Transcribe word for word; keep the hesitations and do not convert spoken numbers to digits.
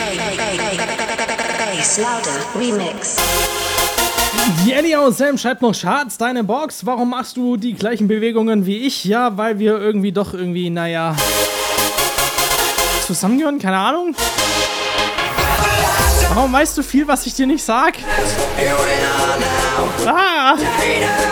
Bass Louder Remix. Die Ellie aus Selm schreibt noch, Schatz, deine Box, warum machst du die gleichen Bewegungen wie ich? Ja, weil wir irgendwie doch irgendwie, naja, zusammengehören, keine Ahnung. Warum weißt du viel, was ich dir nicht sag? Ah!